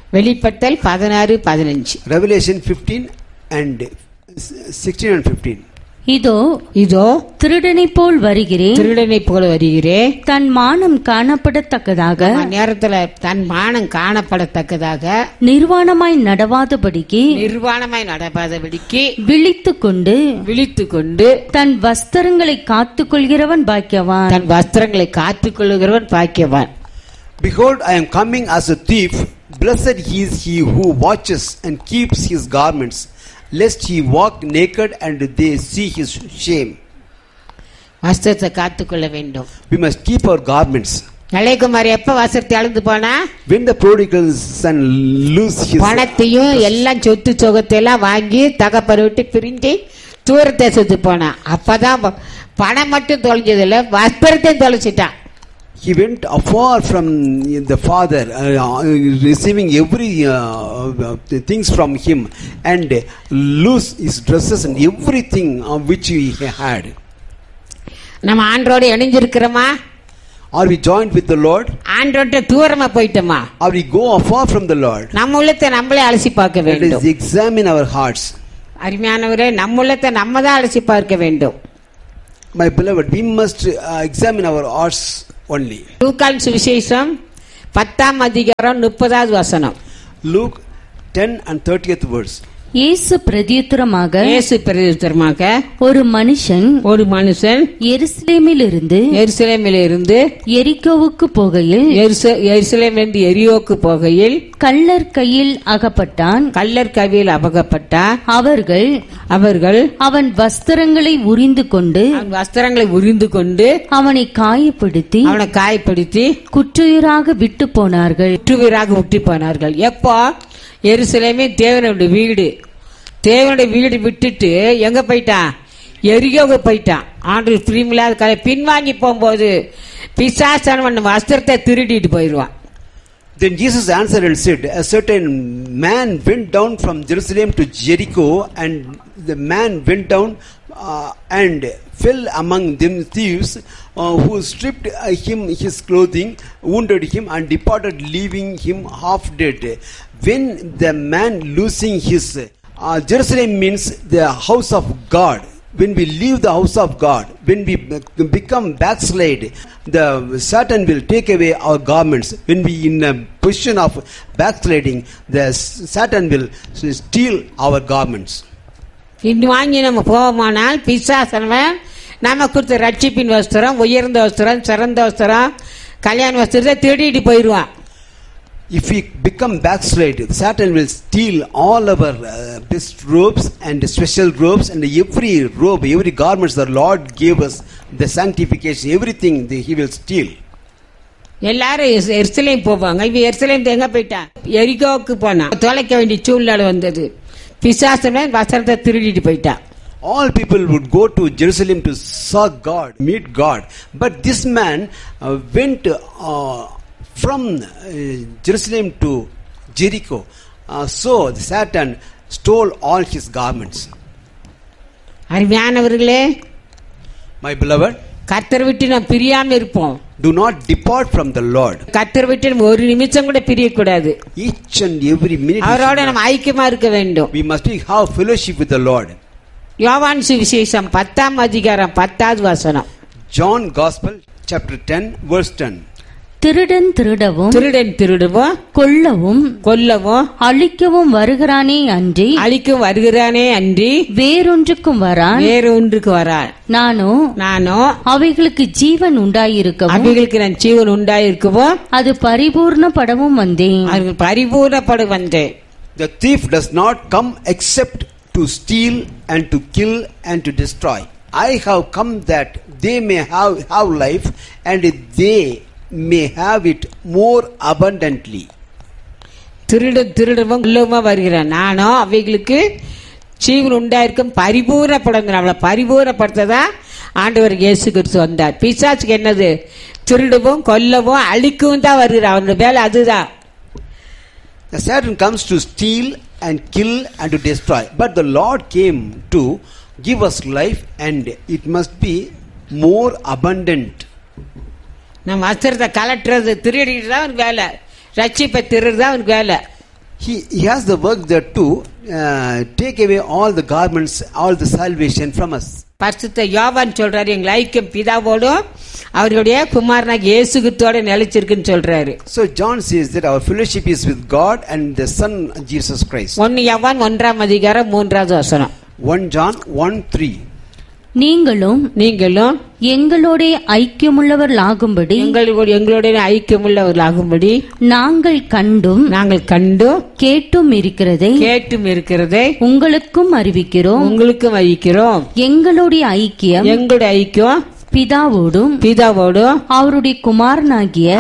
வெளிப்படுத்தல் 16:15. Revelation 15 and 16 and 15. இதோ திருடனைப் போல் வருகிறேன், திருடனைப் போல வருகிறேன். தன் மானம் காணப்படத்தக்கதாக, நேரத்துல தன் மானம் காணப்படத்தக்கதாக, நிர்வாணமாய் நடவாதபடிக்கு விழித்துக்கொண்டு தன் வஸ்திரங்களை காத்துக்கொள்கிறவன் பாக்கியவான். Behold, I am coming as a thief. Blessed is he who watches and keeps his garments, lest he walk naked and they see his shame. வஸ்திரத்தை காத்துக்கொள்ள வேண்டும். We must keep our garments. நலைக்குமார் எப்ப வஸ்திரத்தை அழுந்து போனா? When the prodigal son lose his பணத்தையும் எல்லாம் சொத்து சொகத்தை எல்லாம் வாங்கி தகப்பனை விட்டு பிரிஞ்சு தூர தேசத்துக்கு போனா. அப்பதான் பணம் மட்டும் தொலைஞ்சதில்ல, வஸ்திரத்தையும் தொலைச்சிட்டான். He went afar from the father, receiving every things from him, and lose his dresses and everything which he had. நம்ம ஆண்டரோடு இணைஞ்சிருக்கிறோமா? Are we joined with the Lord? ஆண்டரோட தூரமா போயிட்டோமா? Or we go afar from the Lord? நம்ம உள்ளத்தை நம்மளே அலசி பார்க்க வேண்டும். Let us examine our hearts. அருமையானவரே, நம்ம உள்ளத்தை நம்ம தான் அலசி பார்க்க வேண்டும். My beloved, we must examine our hearts only. லூக்கான் சுவிசேஷம் 10:30. Luke 10 and 30th verse. இயேசு பிரதியுத்தரமாக, ஒரு மனுஷன் எருசலேமிலிருந்து எரிகோவுக்கு போகையில் கள்ளர் கையில் அகப்பட்டான். அவர்கள் அவன் வஸ்திரங்களை உரிந்து கொண்டு அவனை காயப்படுத்தி குற்றுயிராக விட்டு போனார்கள். எப்போ? எருசலேமே தேவனுடைய வீடு விட்டுட்டு எங்க போயிட்டான்? எரிகோவுக்கு போயிட்டான். ஆண்டு பிரியமில்லாத கதை பின்வாங்கி போகும்போது பிசாசானவன் வஸ்திரத்தை திருடிட்டு போயிடுவான். Then Jesus answered and said, a certain man went down from Jerusalem to Jericho, and the man went down and fell among them thieves, who stripped him his clothing, wounded him, and departed, leaving him half dead. When the man losing his Jerusalem means the house of God. When we leave the house of God, when we become backslide, the Satan will take away our garments. When we in a position of backsliding, the Satan will steal our garments. வாங்கி நம்ம போவோமானால் பிசாசனவன் நம்ம கொடுத்த ரட்சிப்பின் வஸ்திரம், உயர்ந்த வஸ்திரம், சிறந்த வஸ்திரம், கல்யாண வஸ்திரத்தை திருடிட்டு போயிடுவான். If we become backslide, Satan will steal all our best robes and special robes, and every robe, every garments the Lord gave us, the sanctification, everything he will steal. எல்லாரும் எருசலேம் போவாங்க. இவ எருசலேம் எங்க போயிட்டான்? எரிகோவுக்கு போனா. தொலைக்க வேண்டிய சூழ்நிலை வந்தது. பிசாசனவன் வஸ்திரத்தை திருடிட்டு போயிட்டான். All people would go to Jerusalem to serve God, meet God, but this man went from Jerusalem to Jericho. So Satan stole all his garments. அருமையானவர்களே, my beloved, கர்த்தரை விட்டு நாம் பிரியாம இருப்போம். do not depart from the Lord. கர்த்தரை விட்டு நம்ம ஒரு நிமிஷம் கூட பிரியக்கூடாது. Each and every minute அவரோட நம்ம ஐக்கியமா இருக்க வேண்டும். we must have fellowship with the Lord. யோவான் சுவிசேஷம் 10:10. John Gospel chapter 10 verse 10. திருடன் திருடவும் கொல்லவும் அழிக்கவும் வருகிறானே அன்றி வேறொன்றுக்கும் வரான். நானோ அவைகளுக்கு ஜீவன் உண்டாயிருக்கவும் அது பரிபூர்ணப்படவும் வந்தேன். The thief does not come except to steal and to kill and to destroy. I have come that they may have life, and they may have it more abundantly. திருடவும் கொல்லவும் வருகிறான். நானோ அவைகளுக்கு ஜீவன் உண்டாயிருக்கும் பரிபூர்ணப்படும். நம்மளை பரிபூர்ணப்படுத்ததா ஆண்டவர் இயேசு கிறிஸ்து வந்தார். பிசாசுக்கு என்னது? திருடவும் கொல்லவும் அழிக்கவும் தான் வருகிறான். அவனுடைய வேலை அதுதான். The Satan comes to steal and kill and to destroy, but the Lord came to give us life, and it must be more abundant. நம்ம வஸ்திரத்தை கலட்டுறது திருடிட்டு தான் அவனுக்கு வேலை. ரட்சிப்பை திருடுறது தான் அவனுக்கு வேலை. He has the work there to take away all the garments, all the salvation from us. பரிசுத்த யோவான் சொல்றாரு, எங்கள் ஐக்கியம் பிதாவோடும் அவருடைய குமாரனாகிய இயேசு கிறிஸ்துவோட நிலைச்சிருக்குன்னு சொல்றாரு. So John says that our fellowship is with God and the Son Jesus Christ. 1 யோவான் 1:3 1 John 1:3. நீங்களும் எங்களோட ஐக்கியமுள்ளவர்களாகும்படி எங்களோட ஐக்கியமுள்ளவர்களாகும்படி நாங்கள் கண்டும் கேட்டும் இருக்கிறதை உங்களுக்கும் அறிவிக்கிறோம். எங்களுடைய ஐக்கியம் பிதாவோடும் அவருடைய குமாரனாகிய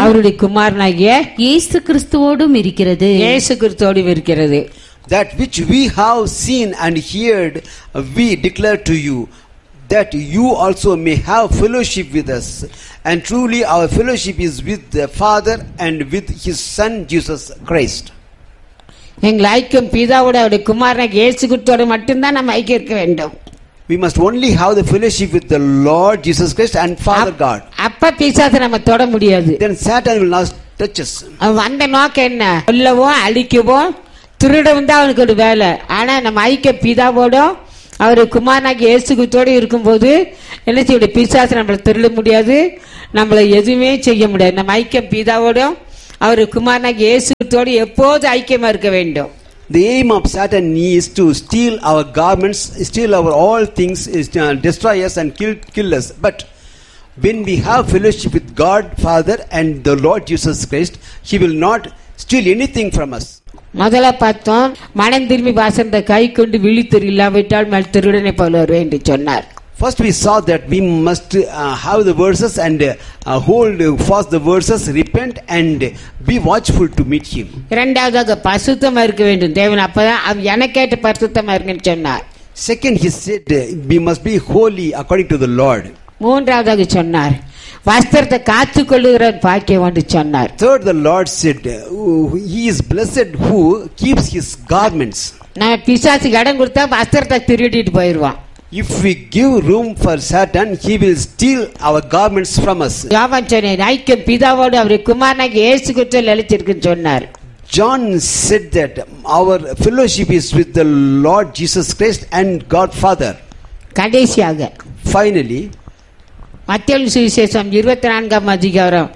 இயேசு கிறிஸ்துவோடும் இருக்கிறது. That which we have seen and heard we declare to you, that you also may have fellowship with us. And truly our fellowship is with the Father and with His Son Jesus Christ. எங்கள் ஐக்கியம் பிதாவோட அவருடைய குமாரனாகிய இயேசு கிறிஸ்துவோட மட்டும்தான் நம்ம ஐக்கியம் இருக்க வேண்டும். We must only have the fellowship with the Lord Jesus Christ and Father God. அப்ப பிசாசை நம்ம தொட முடியாது. Then Satan will not touch us. அந்த நோக்கம் என்ன? கொல்லவோ அழிக்கவோ திருடவும் தான் அவனுக்கு ஒரு வேலை. ஆனா நம்ம ஐக்கிய பிதாவோட அவர் குமாரனாகிய இயேசு கிறிஸ்துவோட இருக்கும்போது என்ன செய்ய, பிசாசு நம்மளை திருட முடியாது, நம்மளை எதுவுமே செய்ய முடியாது. நம்ம ஐக்கியம் பிதாவோட அவர் குமாரனாகிய இயேசு கிறிஸ்துவோட எப்போது ஐக்கியமா இருக்க வேண்டும். The aim of Satan is to steal our garments, steal our all things, is to destroy us and kill us. But when we have fellowship with God Father and the Lord Jesus Christ, He will not steal anything from us. முதல்ல பார்த்தோம், மனம் திரும்பி வாசந்த கை கொண்டு விழித்திரு இல்லாவிட்டால் மல் திருடனை போல வருவேன் என்று சொன்னார். First we saw that we must have the verses and hold fast the verses, repent and be watchful to meet Him. இரண்டாவதாக பரிசுத்தமா இருக்க வேண்டும். தேவன் அப்பதான் எனக்கேற்ற பரிசுத்தமா இருக்குன்னு சொன்னார். Second, He said we must be holy according to the Lord. மூன்றாவதாக சொன்னார், வஸ்திரத்தை காத்துக் கொள்ளுகிற பாக்கியம் என்று சொன்னார். Third, the Lord said He is blessed who keeps His garments. நம்ம பிசாசுக்கு இடம் கொடுத்தா வஸ்திரத்தை திருடிட்டு போயிடுவான். If we give room for Satan, he will steal our garments from us. யோவான் சொன்னார், ஐக்கியம் பிதாவோடு அவருடைய குமாரனாகிய இயேசு கிறிஸ்துவில் நிலைச்சிருக்குன்னு சொன்னார். John said that our fellowship is with the Lord Jesus Christ and God Father. கடைசியாக Finally, மத்தேயு சுவிசேஷம் 24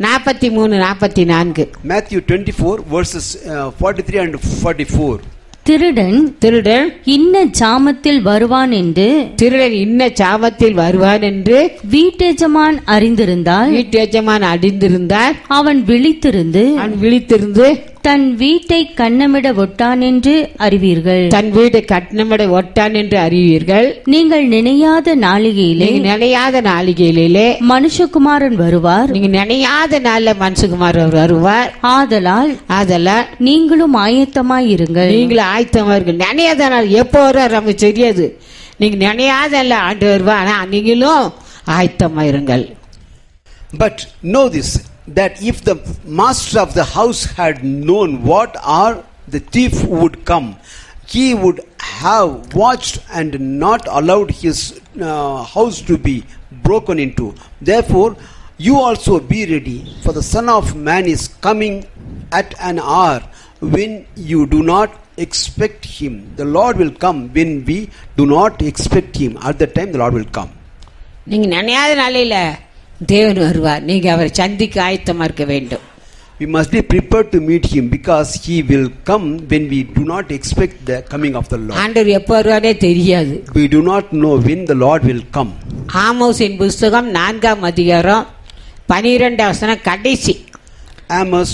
43-44. Matthew 24 verses 43 and 44. திருடன் இன்ன சாமத்தில் வருவான் என்று வீட்டெஜமான் அறிந்திருந்தால் அவன் விழித்திருந்து தன் வீட்டை கன்னமிட ஒட்டான் என்று அறிவீர்கள். நீங்கள் நினையாத நாளிகையிலே மனுஷகுமாரன் வருவார். ஆதலால் நீங்களும் ஆயத்தமாய் இருங்கள். நினையாத நாள் எப்போ வர நமக்கு தெரியாது. நீங்க நினையாத ஆண்டு வருவா, ஆனா நீங்களும் ஆயத்தமாயிருங்கள். But know this, that if the master of the house had known what hour the thief would come, he would have watched and not allowed his house to be broken into. Therefore you also be ready, for the Son of Man is coming at an hour when you do not expect Him. The Lord will come when we do not expect Him. At that time the Lord will come. நீங்க நினையாத நாளையில தேவன் வருவார். நீங்க அவரை சந்திக்க ஆயத்தமா இருக்க வேண்டும். We must be prepared to meet Him, because He will come when we do not expect the coming of the Lord. ஆண்டவர் எப்போ வருவாரே தெரியாது. We do not know when the Lord will come. ஆமோஸின் புத்தகம் 4:12 கடைசி. Amos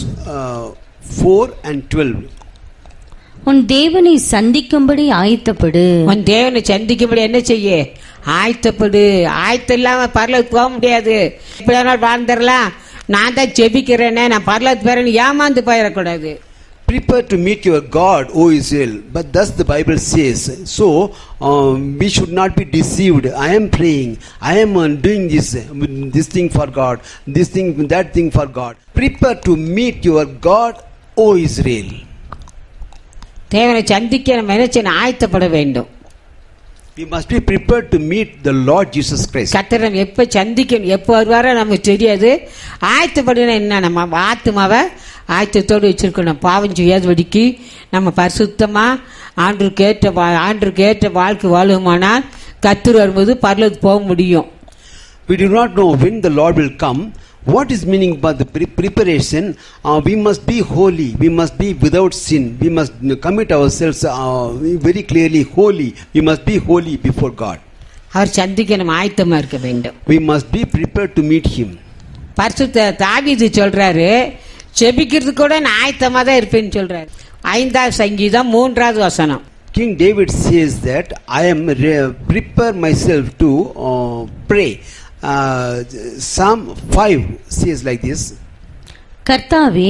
4:12. உன் தேவனை சந்திக்கும்படி ஆயத்தப்படு. உன் தேவனை சந்திக்கும்படி என்ன செய்ய? ஆயத்தப்படு. ஆயத்தம் இல்லாம பரலோகத்துக்கு போக முடியாது. இப்படி வாழ்ந்துடலாம், நான் தான் ஜெபிக்கிறேனே, நான் பரலோகத்துக்கு போறேன்னு ஏமாந்து போயிடக்கூடாது. Prepare to meet your God, O Israel. But thus the Bible says. So we should not be deceived. I am praying, I am doing this thing for God, this thing, that thing for God. Prepare to meet your God, O Israel. தேவனை சந்திக்க நம்ம என்ன செய்யணும்? ஆயத்தப்பட வேண்டும். We must be prepared to meet the Lord Jesus Christ. கர்த்தர் எப்ப சந்திக்கணும், எப்ப வருவாரோ நமக்கு தெரியாது. ஆயத்தப்படுனா என்ன? நம்ம ஆத்மாவை ஆயத்தத்தோடு வச்சிருக்கணும். பாவம் செய்யாதபடிக்கு நம்ம பரிசுத்தமா ஆண்டவருக்கு ஏற்ற வாழ்க்கை வாழுமானால் கர்த்தர் வரும்போது பரலோகத்துக்கு போக முடியும். We do not know when the Lord will come. What is meaning by the preparation? We must be holy. We must be without sin. We must commit ourselves very clearly holy. We must be holy before God. அவர் சந்திக்க நம்ம ஆயத்தமா இருக்க வேண்டும். We must be prepared to meet Him. பரிசுத்த தாவீது சொல்றாரு, செபிக்கிறது கூட நான் ஆயத்தமா தான் இருப்பேன்னு சொல்றாரு. 5வது சங்கீதம் 3வது வசனம். King David says that I am prepare myself to pray. Psalm 5 says like this. கர்த்தாவே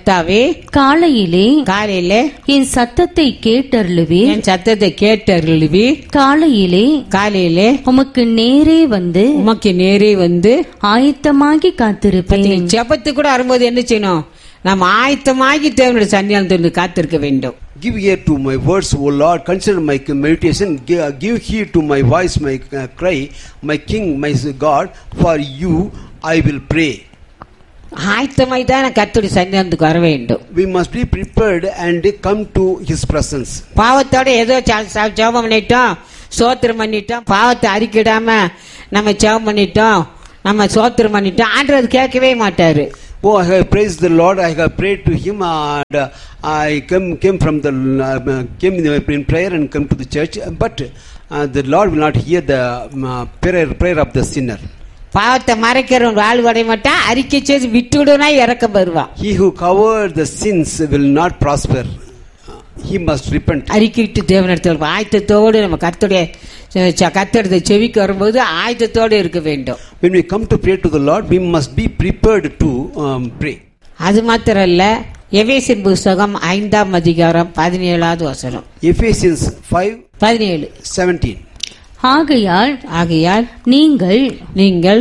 காலையிலே என் சத்தத்தை கேட்டருளுவீர். காலையிலே உமக்கு நேரே வந்து ஆயத்தமாகி காத்திருப்பேன். ஜெபத்துக்கு கூட வரும்போது என்ன செய்யணும்? நம்ம ஆயத்தமாகி தேவனுடைய சன்னிதானத்தில் காத்திருக்க வேண்டும். Give ear to my words, O Lord. Consider my meditation. Give heed to my voice, my cry, my King, my God. For you I will pray. ஆயத்தமாய் தான் கர்த்தருடைய சன்னிதானத்துக்கு வர வேண்டும். We must be prepared and come to His presence. பாவத்தோட ஏதோ ஜெபம் பண்ணிட்டோம், சோத்திரம் பண்ணிட்டோம், பாவத்தை அறிக்கிடாம நம்ம ஜெபம் பண்ணிட்டோம், நம்ம சோத்திரம் பண்ணிட்டோம், ஆண்டவர் கேட்கவே மாட்டாரு. Oh, I have praised the Lord. I have prayed to Him, and I came in prayer and come to the church. But the Lord will not hear the prayer of the sinner. பாவத்தை மறைக்கிறவன் வாழ்வடைய மாட்டான், அறிக்கை செய்து விட்டுடுனா இறக்கம் வருவான். He who covered the sins will not prosper. He must repent. அறிக்கையிட்டு தேவனிடத்தில் ஆயத்தத்தோடு நம்ம கர்த்தருடைய செவிக்கு வரும்போது ஆயத்தத்தோடு இருக்க வேண்டும். When we come to pray to the Lord, we must be prepared to pray. அது மாத்திரம் இல்ல, எபேசியர் புத்தகம் 5ஆம் அதிகாரம் 17வது வசனம். Ephesians 5:17. ஆகையால் நீங்கள்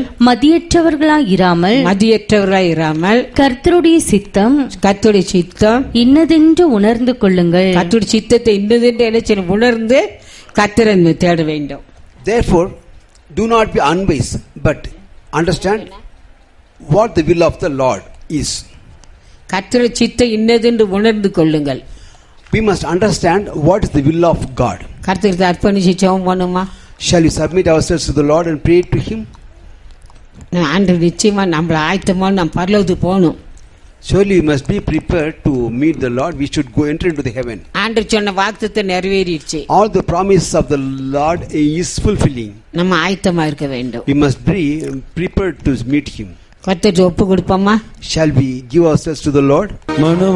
மதியற்றவர்களாயிராமல் கர்த்தருடைய சித்தம் இன்னதென்று உணர்ந்து கொள்ளுங்கள். கர்த்தருடைய சித்தத்தை இன்னதென்று என்ன உணர்ந்து கர்த்தரை தேட வேண்டும். Therefore, do not be unwise, but understand what the will of the Lord is. கர்த்தருடைய சித்தம் இன்னதென்று உணர்ந்து கொள்ளுங்கள். We must understand what is the will of God. கர்த்தருக்கு அர்ப்பணிச்சு ஜெபம் பண்ணுமா? Shall we submit ourselves to the Lord and pray to Him? ஆண்டவர் நிச்சயமா நம்மள ஆயத்தமா நம்ம பரலோகத்துக்கு போகணும். Surely we must be prepared to meet the Lord. We should go enter into the heaven. ஆண்டவர் சொன்ன வாக்குத்தத்தை நிறைவேறிடுச்சு. All the promises of the Lord is fulfilling. நம்ம ஆயத்தமா இருக்க வேண்டும். We must be prepared to meet Him. கர்த்தருக்கு ஒப்பு கொடுப்போமா? Shall we give ourselves to the Lord?